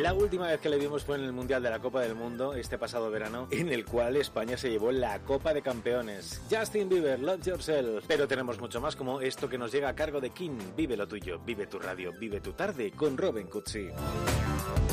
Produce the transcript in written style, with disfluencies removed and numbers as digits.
La última vez que le vimos fue en el Mundial de la Copa del Mundo, este pasado verano, en el cual España se llevó la Copa de Campeones. Justin Bieber, Love Yourself. Pero tenemos mucho más, como esto que nos llega a cargo de King. Vive lo tuyo, vive tu radio, vive tu tarde con Robin Cutsi.